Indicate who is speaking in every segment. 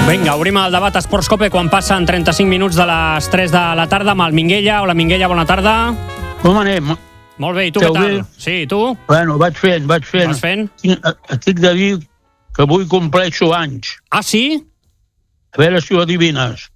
Speaker 1: Vinga, obrim el debat Esports Cope quan passen 35 minuts de les 3 de la tarda amb el Minguella. Hola, Minguella, bona tarda.
Speaker 2: Com anem?
Speaker 1: Molt bé, i tu què tal? Sí, i tu?
Speaker 2: Bueno, vaig fent.
Speaker 1: Vas fent?
Speaker 2: Estic de dir que avui compleixo anys.
Speaker 1: Ah, sí?
Speaker 2: A veure si ho adivines.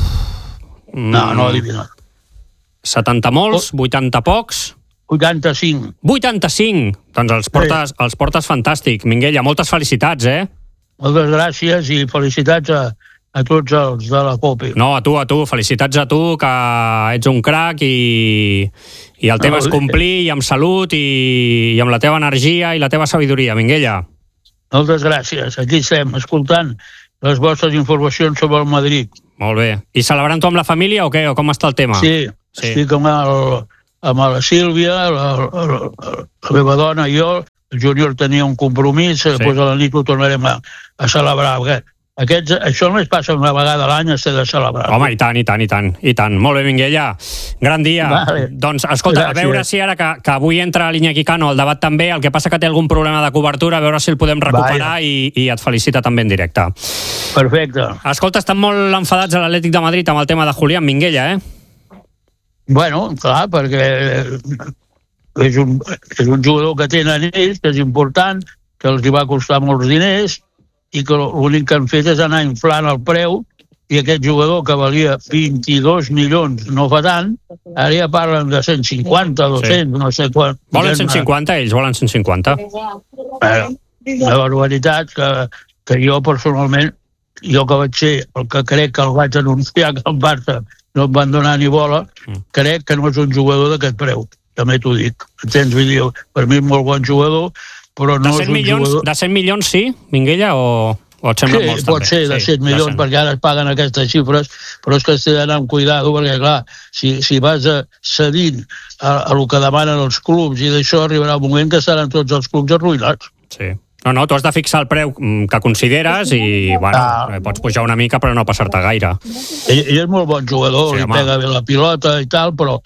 Speaker 2: No adivines.
Speaker 1: 70 molts, 80 pocs...
Speaker 2: 85.
Speaker 1: 85! Doncs els portes fantàstic. Minguella, moltes felicitats,
Speaker 2: Moltes gràcies i felicitats a tots els de la COPE.
Speaker 1: No, a tu. Felicitats a tu, que ets un crac i el tema és complir i amb salut i amb la teva energia i la teva sabidoria, Minguella.
Speaker 2: Moltes gràcies. Aquí estem, escoltant les vostres informacions sobre el Madrid.
Speaker 1: Molt bé. I celebrant-ho amb la família o què? O com està el tema?
Speaker 2: Sí. Estic amb la Sílvia, la meva dona i jo. El Júnior tenia un compromís, després a la nit ho tornarem a celebrar. Això només passa una vegada a l'any, s'ha de celebrar.
Speaker 1: Home, i tant. Molt bé, Minguella. Gran dia.
Speaker 2: Vale.
Speaker 1: Doncs, escolta, gràcies. A veure si ara que avui entra l'Iñaki Cano al debat també, el que passa que té algun problema de cobertura, a veure si el podem recuperar i et felicita també en directe.
Speaker 2: Perfecte.
Speaker 1: Escolta, estan molt enfadats a l'Atlètic de Madrid amb el tema de Julián, Minguella,
Speaker 2: Bueno, clar, perquè és un jugador que tenen ells, que és important, que els hi va costar molts diners i que l'únic que han fet és anar inflant el preu i aquest jugador que valia 22 milions no fa tant, ara ja parlen de 150, 200, no sé quant.
Speaker 1: Volen 150, ells volen 150.
Speaker 2: Una barbaritat que jo personalment, jo que vaig ser el que crec que el vaig anunciar que el Barça no em van donar ni bola, crec que no és un jugador d'aquest preu. També t'ho dic. Tens vídeo. Per mi és molt bon jugador, però no és un jugador...
Speaker 1: De 100 milions sí, Minguella, o et sembla molts també?
Speaker 2: Sí, pot ser de 100 milions, perquè ara es paguen aquestes xifres, però és que s'ha d'anar amb cuidado, perquè clar, si vas cedint a el que demanen els clubs i d'això arribarà un moment que seran tots els clubs arruïnats.
Speaker 1: Sí. No, tu has de fixar el preu que consideres i, pots pujar una mica però no passar-te gaire.
Speaker 2: Ell és molt bon jugador, li pega bé la pilota i tal, però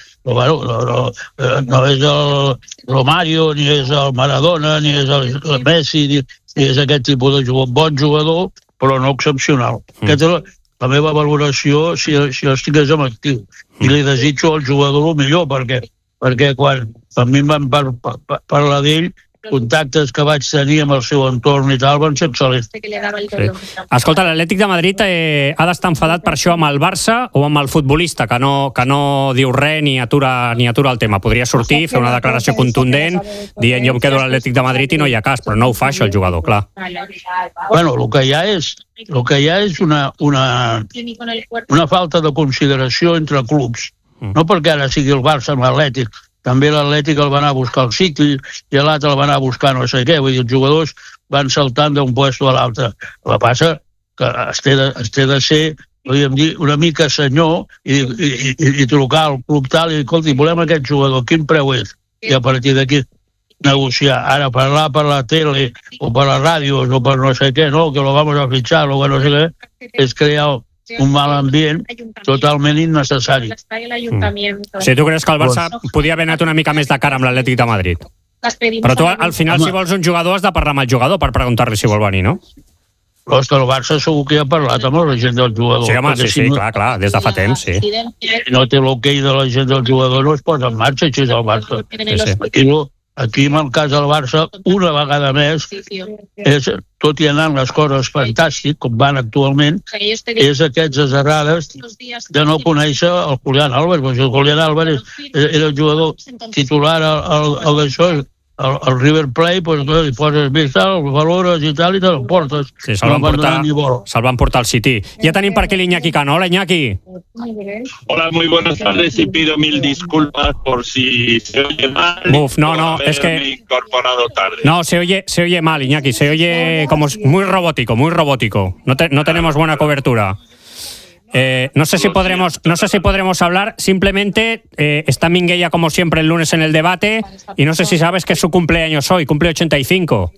Speaker 2: no és el Romario, ni és el Maradona, ni és el Messi, ni és aquest tipus de jugador. Bon jugador, però no excepcional. Aquesta és la meva valoració si estigués en actiu. I li desitjo al jugador el millor, perquè quan a mi em van parlar d'ell, contactes que vaig tenir amb el seu entorn i tal van ser excel·lents.
Speaker 1: Sí. Escolta, l'Atlètic de Madrid ha d'estar enfadat per això amb el Barça o amb el futbolista, que no diu res ni atura el tema. Podria sortir, fer una declaració contundent dient jo em quedo a l'Atlètic de Madrid i no hi ha cas, però no ho fa això el jugador, clar.
Speaker 2: Bueno, el que hi ha és una falta de consideració entre clubs. No perquè ara sigui el Barça amb l'Atlètic, també l'Atlètic el va anar a buscar el City i l'altre el va anar a buscar no sé què, vull dir, els jugadors van saltant d'un puesto a l'altre. El que passa que es té de ser, podríem dir, una mica senyor i trucar al club tal i dir, escolti, volem aquest jugador, quin preu és? I a partir d'aquí negociar. Ara parlar per la tele o per les ràdios o per no sé què, no, que lo vamos a fichar o que no sé què, és crear un mal ambient totalment innecessari.
Speaker 1: Si tu creus que el Barça podia haver anat una mica més de cara amb l'Atlètic de Madrid. Però tu, al final, si vols un jugador, has de parlar amb el jugador per preguntar-li si vol venir, no?
Speaker 2: Però és que el Barça segur que ja ha parlat amb la gent del jugador.
Speaker 1: Sí, home, sí, clar, des de fa temps, sí.
Speaker 2: No té l'hoquei de la gent del jugador, no es posa en marxa, així és el Barça. Aquí, en el cas del Barça, una vegada més, tot i anant les coses fantàstic, com van actualment, és aquestes errades de no conèixer el Julián Álvarez. Perquè el Julián Álvarez era el jugador titular al d'això, el River Plate, doncs li poses més tal, el valores i tal, i te l'emportes.
Speaker 1: Sí, se'l van portar al City. Ja tenim per aquí l'Iñaki Cano. Hola, Iñaki.
Speaker 3: Hola, muy buenas tardes y pido mil disculpas por si se oye mal.
Speaker 1: No, es que...
Speaker 3: Me he incorporado tarde.
Speaker 1: No, se oye mal, Iñaki. Se oye como muy robótico, muy robótico. No tenemos buena cobertura. No sé si podremos hablar. Simplemente está Minguella como siempre el lunes en el debate y no sé si sabes que es su cumpleaños hoy, cumple 85.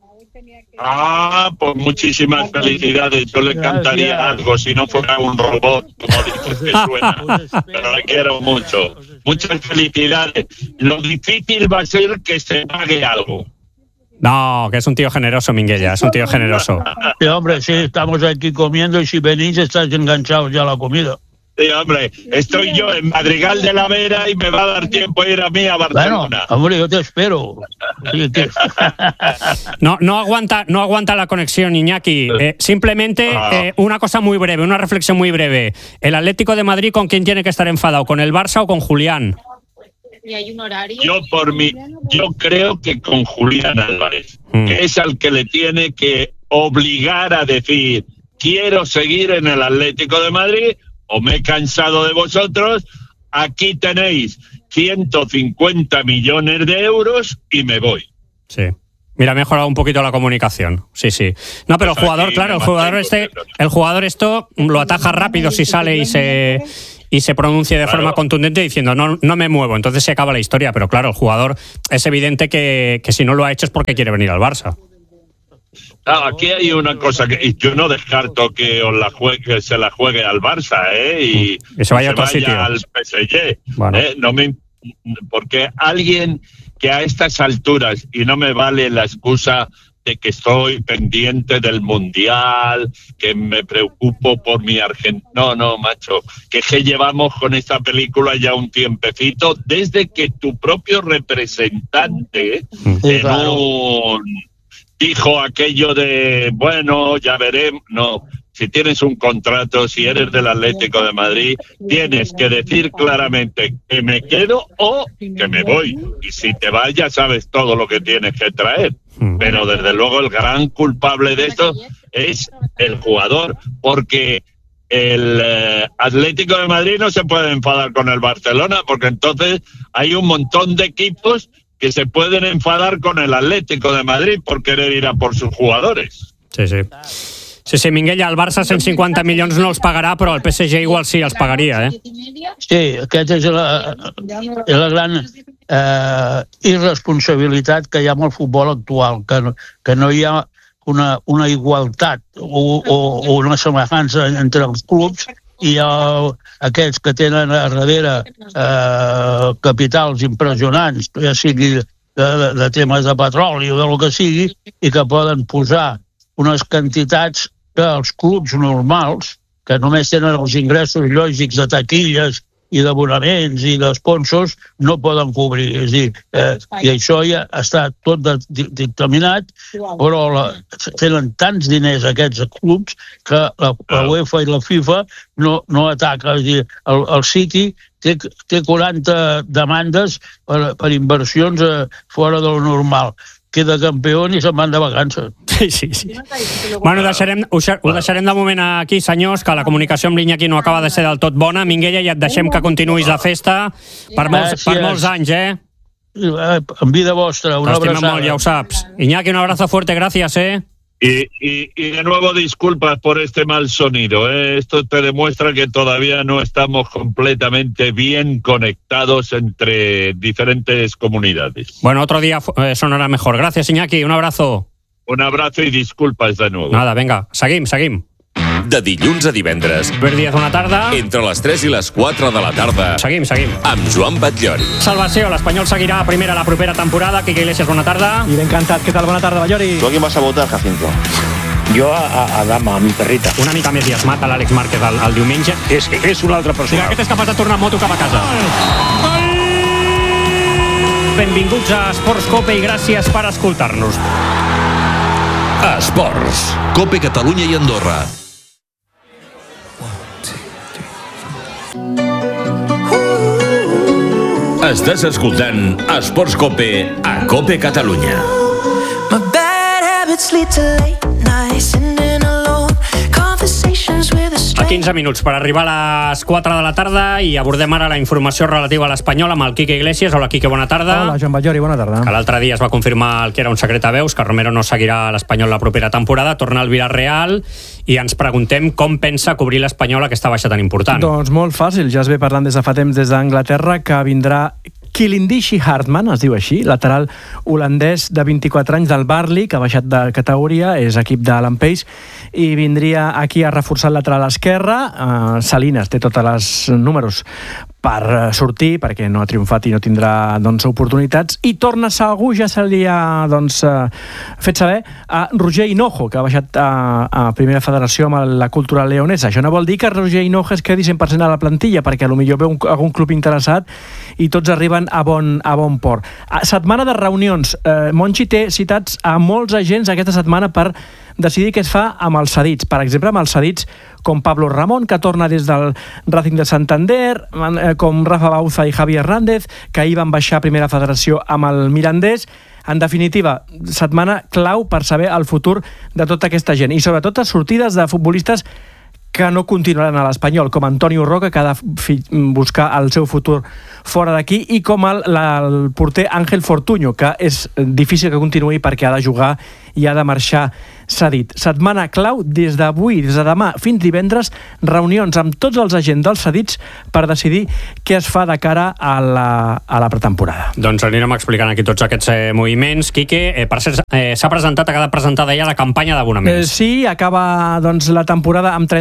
Speaker 3: Pues muchísimas felicidades. Yo le cantaría algo si no fuera un robot, como dices que suena. Pero le quiero mucho. Muchas felicidades. Lo difícil va a ser que se pague algo.
Speaker 1: No, que es un tío generoso, Minguella, es un tío generoso.
Speaker 2: Sí, hombre, sí, estamos aquí comiendo y si venís estáis enganchados ya a la comida.
Speaker 3: Sí, hombre, estoy yo en Madrigal de la Vera y me va a dar tiempo a ir a mí a Barcelona.
Speaker 2: Bueno, hombre, yo te espero.
Speaker 1: No aguanta la conexión, Iñaki. Simplemente una cosa muy breve, una reflexión muy breve. ¿El Atlético de Madrid con quién tiene que estar enfadado? ¿Con el Barça o con Julián?
Speaker 4: ¿Y hay un horario?
Speaker 3: Yo creo que con Julián Álvarez, que es al que le tiene que obligar a decir: quiero seguir en el Atlético de Madrid o me he cansado de vosotros, aquí tenéis 150 millones de euros y me voy.
Speaker 1: Sí. Mira, ha mejorado un poquito la comunicación. Sí. No, pero el jugador, claro, el jugador esto lo ataja rápido si sale y se pronuncia de forma contundente diciendo no me muevo. Entonces se acaba la historia. Pero claro, el jugador es evidente que si no lo ha hecho es porque quiere venir al Barça.
Speaker 3: Aquí hay una cosa que yo no descarto que se la juegue al Barça, y
Speaker 1: se vaya a otro sitio,
Speaker 3: al PSG.
Speaker 1: Bueno.
Speaker 3: Porque alguien que a estas alturas, y no me vale la excusa de que estoy pendiente del Mundial, que me preocupo por mi Argentina. No, macho, que llevamos con esta película ya un tiempecito, desde que tu propio representante dijo aquello de, bueno, ya veremos. No, si tienes un contrato, si eres del Atlético de Madrid, tienes que decir claramente que me quedo o que me voy. Y si te vas, ya sabes todo lo que tienes que traer. Pero desde luego el gran culpable de esto es el jugador, porque el Atlético de Madrid no se puede enfadar con el Barcelona, porque entonces hay un montón de equipos que se pueden enfadar con el Atlético de Madrid por querer ir a por sus jugadores.
Speaker 1: Sí, Minguella, el Barça 150 milions no els pagarà, però el PSG igual sí els pagaria,
Speaker 2: Sí, aquesta és la gran irresponsabilitat que hi ha amb el futbol actual, que no hi ha una igualtat o una semejança entre els clubs i aquests que tenen a darrere capitals impressionants, ja sigui de temes de petroli o del que sigui, i que poden posar unes quantitats que els clubs normals, que només tenen els ingressos lògics de taquilles i d'abonaments i d'esponsors, no poden cobrir. És a dir, i això ja està tot dictaminat, però tenen tants diners aquests clubs que la UEFA i la FIFA no ataca. És a dir, el City té 40 demandes per inversions fora de lo normal. Queda campió i se'n van de vacances.
Speaker 1: Sí. Bueno, ho deixarem de moment aquí, senyors, que la comunicació amb l'Iñaki no acaba de ser del tot bona. Minguella, ja et deixem que continuïs la festa per molts anys,
Speaker 2: En vida vostra, una abraçada.
Speaker 1: T'estimem molt, ja ho saps. Iñaki, un abrazo fuerte, gracias,
Speaker 3: Y de nuevo disculpas por este mal sonido, Esto te demuestra que todavía no estamos completamente bien conectados entre diferentes comunidades.
Speaker 1: Bueno, otro día sonará mejor. Gracias, Iñaki, un abrazo.
Speaker 3: Un abrazo y disculpas de nuevo.
Speaker 1: Nada, venga, seguim.
Speaker 5: De dilluns a divendres.
Speaker 1: Albert Díaz, bona tarda.
Speaker 5: Entre les 3 i les 4 de la tarda.
Speaker 1: Seguim.
Speaker 5: Amb Joan Batllori.
Speaker 1: Salvació, l'Espanyol seguirà a primera la propera temporada. Quique Iglesias, bona tarda.
Speaker 6: I ben cantat, què tal? Bona tarda, Batllori.
Speaker 7: ¿Tú a quién vas a votar, Jacinto?
Speaker 8: Jo a Dama, a mi perrita.
Speaker 1: Una mica més i es mata l'Àlex Márquez el diumenge.
Speaker 8: És una altra persona.
Speaker 1: Aquest és capaç de tornar en moto cap a casa. Benvinguts a Esports Cope i gràcies per escoltar-nos.
Speaker 5: Esports. Cope Catalunya i Andorra. Estàs escoltant Esports Cope a Cope Catalunya.
Speaker 1: A 15 minuts per arribar a les 4 de la tarda i abordem ara la informació relativa a l'Espanyol amb el Quique Iglesias. Hola, Quique, bona tarda.
Speaker 6: Hola, Joan Batllori, bona tarda.
Speaker 1: Que l'altre dia es va confirmar el que era un secret a veus, que Romero no seguirà a l'Espanyol la propera temporada, torna al Villarreal i ens preguntem com pensa cobrir l'Espanyol aquesta baixa tan important.
Speaker 6: Doncs molt fàcil, ja es ve parlant des de fa temps des d'Anglaterra que vindrà Kilindishi Hartman, es diu així, lateral holandès de 24 anys del Barley, que ha baixat de categoria, és equip de Alan Pace, i vindria aquí a reforçar el lateral esquerre. Salinas té tots els números per sortir, perquè no ha triomfat i no tindrà oportunitats, i torna segur, ja se li ha fet saber, a Roger Hinojo, que ha baixat a Primera Federació amb la Cultural Leonesa. Això no vol dir que Roger Hinojo es quedi 100% a la plantilla, perquè potser veu algun club interessat i tots arriben a bon port. Setmana de reunions. Monchi té citats a molts agents aquesta setmana per decidir què es fa amb els cedits. Per exemple, amb els cedits com Pablo Ramón, que torna des del Racing de Santander, com Rafa Bauza i Javi Hernández, que ahir van baixar a Primera Federació amb el Mirandés. En definitiva, setmana clau per saber el futur de tota aquesta gent. I sobretot les sortides de futbolistes que no continuaran a l'Espanyol, com Antonio Roca, que ha de buscar el seu futur fora d'aquí, i com el porter Ángel Fortuño, que és difícil que continuï perquè ha de jugar i ha de marxar cedit. Setmana clau des d'avui, des de demà fins divendres, reunions amb tots els agents dels cedits per decidir què es fa de cara a la pretemporada.
Speaker 1: Doncs anirem explicant aquí tots aquests moviments. Quique, per cert, s'ha quedat presentada ja la campanya d'abonaments.
Speaker 6: Sí, acaba la temporada amb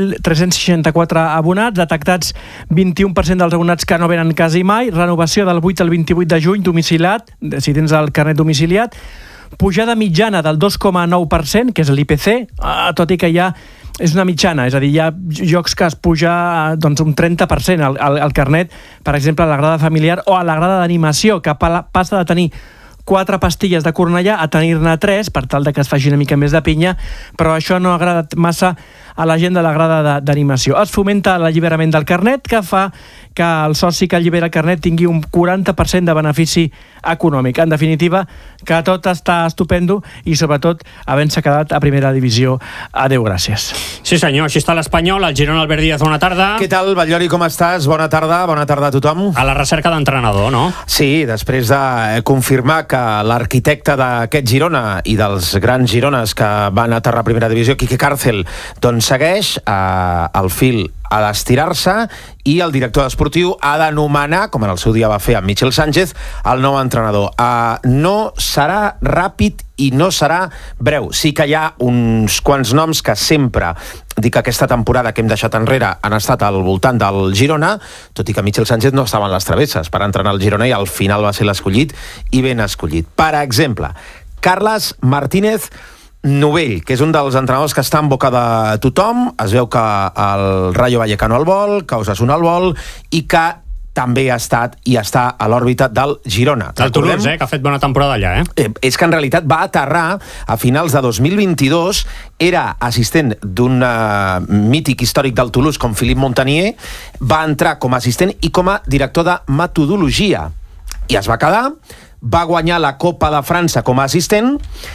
Speaker 6: 31.364 abonats, detectats 21% dels abonats que no venen quasi mai, renovació del 8 al 28 de juny, domiciliat, si tens el carnet domiciliat, pujada mitjana del 2,9%, que és l'IPC, tot i que ja és una mitjana, és a dir, hi ha llocs que es puja un 30% al carnet, per exemple, a la grada familiar o a la grada d'animació, que passa de tenir 4 pastilles de Cornellà a tenir-ne 3, per tal de que es faci una mica més de pinya, però això no ha agradat massa a la gent de la grada d'animació. Es fomenta l'alliberament del carnet, que fa que el soci que allibera el carnet tingui un 40% de benefici econòmic. En definitiva, que tot està estupendo i, sobretot, havent-se quedat a primera divisió. Adéu, gràcies.
Speaker 1: Sí, senyor, així està l'Espanyol. El Girona, Albert Díaz, bona tarda.
Speaker 7: Què tal, Batllori, com estàs? Bona tarda a tothom.
Speaker 1: A la recerca d'entrenador, no?
Speaker 7: Sí, després de confirmar que l'arquitecte d'aquest Girona i dels grans Girones que van aterrar a primera divisió, Quique Cárcel, doncs segueix el fil ha d'estirar-se i el director esportiu ha de nomenar, com en el seu dia va fer amb Michel Sánchez, el nou entrenador. No serà ràpid i no serà breu. Sí que hi ha uns quants noms que sempre, dic que aquesta temporada que hem deixat enrere, han estat al voltant del Girona, tot i que Michel Sánchez no estava en les travesses per entrenar el Girona i al final va ser l'escollit i ben escollit. Per exemple, Carles Martínez Novell, que és un dels entrenadors que està en boca de tothom. Es veu que el Rayo Vallecano el vol, que Osasuna el vol i que també ha estat i està a l'òrbita del Girona.
Speaker 1: El Toulouse, que ha fet bona temporada allà,
Speaker 7: És que en realitat va aterrar a finals de 2022, era assistent d'un mític històric del Toulouse com Philippe Montanier, va entrar com a assistent i com a director de metodologia. I es va quedar, va guanyar la Copa de França com a assistent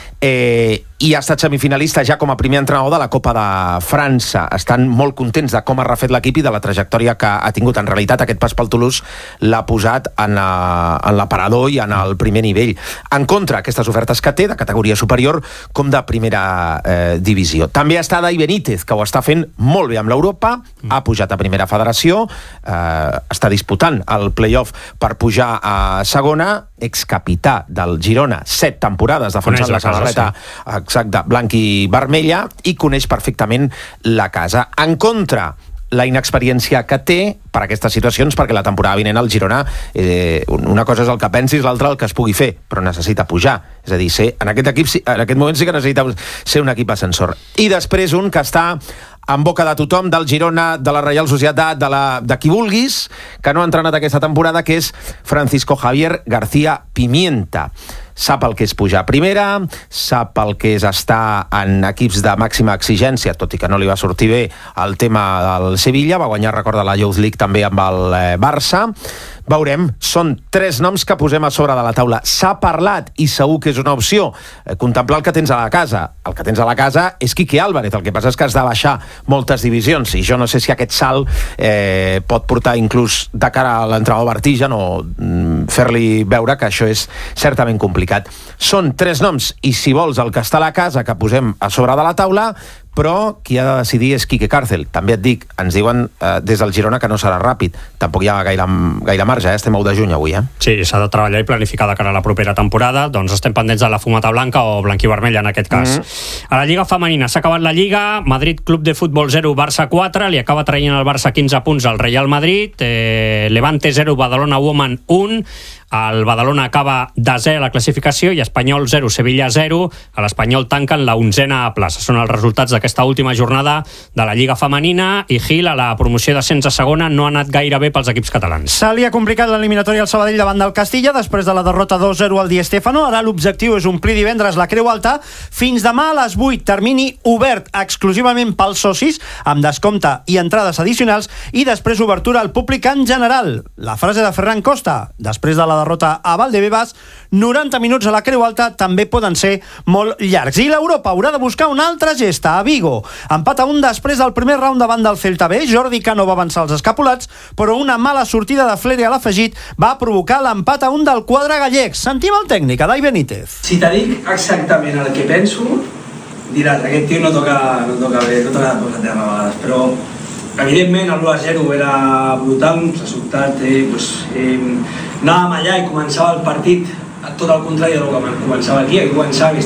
Speaker 7: i ha estat semifinalista ja com a primer entrenador de la Copa de França. Estan molt contents de com ha refet l'equip i de la trajectòria que ha tingut. En realitat, aquest pas pel Toulouse l'ha posat en l'aparador i en el primer nivell. En contra, aquestes ofertes que té de categoria superior com de primera divisió. També està Dai Benítez, que ho està fent molt bé amb l'Europa, ha pujat a primera federació, està disputant el play-off per pujar a segona, excapità del Girona, 7 temporades defensant la samarreta exacte, blanc i vermella, i coneix perfectament la casa. En contra, la inexperiència que té per aquestes situacions, perquè la temporada vinent al Girona una cosa és el que pensis, l'altra el que es pugui fer, però necessita pujar. És a dir, en aquest moment sí que necessita ser un equip ascensor. I després un que està en boca de tothom, del Girona, de la Reial Societat, de qui vulguis, que no ha entrenat aquesta temporada, que és Francisco Javier García Pimienta. Sap el que és pujar a primera, sap el que és estar en equips de màxima exigència, tot i que no li va sortir bé el tema del Sevilla, va guanyar, recorda, la Youth League també amb el Barça. Veurem, són 3 noms que posem a sobre de la taula. S'ha parlat, i segur que és una opció, contemplar el que tens a la casa. El que tens a la casa és Quique Álvarez, el que passa és que has de baixar moltes divisions, i jo no sé si aquest salt pot portar inclús de cara a l'entrenador vertigen o fer-li veure que això és certament complicat. Són 3 noms, i si vols el que està a la casa que posem a sobre de la taula, però qui ha de decidir és Quique Càrcel. També et dic, ens diuen des del Girona que no serà ràpid. Tampoc hi ha gaire marge, estem a 1 de juny avui.
Speaker 1: Sí, s'ha de treballar i planificar de cara a la propera temporada, doncs estem pendents de la fumata blanca o blanquivermella en aquest cas. A la Lliga Femenina s'ha acabat la Lliga, Madrid Club de Futbol 0, Barça 4, li acaba traient el Barça 15 punts al Real Madrid, Levante 0, Badalona Woman 1, el Badalona acaba desè a la classificació i Espanyol 0, Sevilla 0. A l'Espanyol tanquen la 11a plaça. Són els resultats d'aquesta última jornada de la Lliga Femenina i Gil, a la promoció d'ascens a segona, no ha anat gaire bé pels equips catalans.
Speaker 9: Se li ha complicat l'eliminatòria al Sabadell davant del Castilla després de la derrota 2-0 al Di Stéfano. Ara l'objectiu és omplir divendres la Creu Alta fins demà a les 8. Termini obert exclusivament pels socis, amb descompte i entrades addicionals, i després obertura al públic en general. La frase de Ferran Costa, després de la derrota a Valdebebas, 90 minuts a la Creu Alta també poden ser molt llargs. I l'Europa haurà de buscar una altra gesta a Vigo. Empat a 1 després del primer round davant del Celta B. Jordi Cano va avançar els escapulats, però una mala sortida de Fleri a l'afegit va provocar l'empat a 1 del quadre gallec. Sentim el tècnic, Adai Benítez.
Speaker 10: Si te dic exactament el que penso, diràs, aquest tio no toca bé, no toca de peus a terra a vegades, però evidentment el 1-0 era brutal, resultat, anàvem allà i començava el partit tot el contrari del que començava aquí, començava